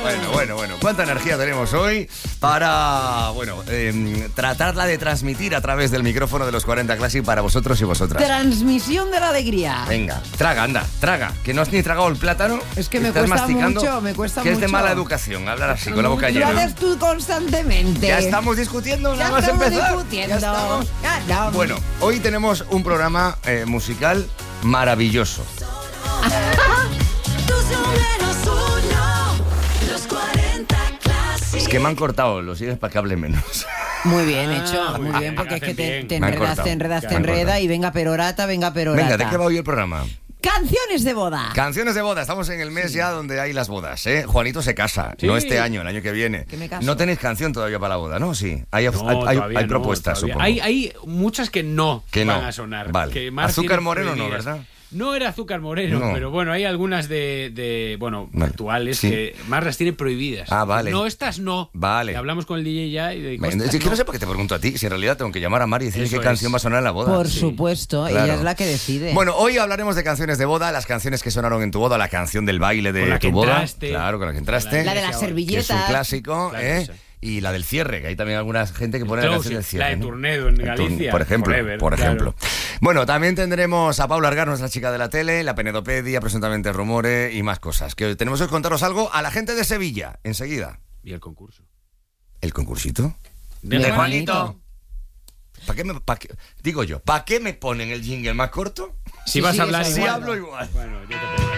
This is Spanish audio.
Bueno. ¿Cuánta energía tenemos hoy para, tratarla de transmitir a través del micrófono de los 40 Classic para vosotros y vosotras? Transmisión de la alegría. Venga, traga, que no has ni tragado el plátano. Es que me estás cuesta masticando, mucho, me cuesta que mucho. es de mala educación, hablar así, con la boca Lo llena. haces tú constantemente. Ya estamos discutiendo, Ya nada más estamos empezar. discutiendo. Ya estamos. Ya. Bueno, hoy tenemos un programa musical maravilloso. Es que me han cortado los sigues para que hable menos. Muy bien hecho, muy muy bien, bien, porque es que hacen te bien. enredas, Me han enreda cortado. y venga perorata. Venga, ¿de qué va hoy el programa? Canciones de boda. Canciones de boda, estamos en el mes ya donde hay las bodas, ¿eh? Juanito se casa, Sí. no este año, el año que viene. Que me caso. No tenéis canción todavía para la boda, ¿no? Sí, hay No, todavía no, propuestas, todavía. supongo. Hay muchas que no Que no. van a sonar. Vale. Que más Azúcar tienen moreno no, prohibidas. ¿verdad? No era azúcar moreno, No. pero bueno, hay algunas de Vale. actuales Sí. que más las tienen prohibidas. Ah, vale. No, estas no. Vale. Y hablamos con el DJ ya y digo, Es estas que no sé por qué te pregunto a ti, si en realidad tengo que llamar a Mari y decirle Eso qué canción es. va a sonar en la boda. Por Sí. supuesto, Claro. ella es la que decide. Bueno, hoy hablaremos de canciones de boda, las canciones que sonaron en tu boda, la canción del baile de Con la tu que boda. entraste. Claro, con la que entraste. la de las Que es servilletas. un clásico, Claro, ¿eh? sí. Y la del cierre, que hay también alguna gente que pone la canción del Closing, cierre. la de ¿no? Turnedo en El Galicia, por ejemplo. forever, por claro. ejemplo. Bueno, también tendremos a Paula Argar, nuestra chica de la tele, la Penedopedia, presuntamente Rumore y más cosas. Que tenemos que contaros algo a la gente de Sevilla, enseguida. Y el concurso. ¿El concursito? De De Juanito. ¿Para qué me ponen el jingle más corto? Si vas sí, a hablar eso igual. hablo igual. Bueno, yo te pongo.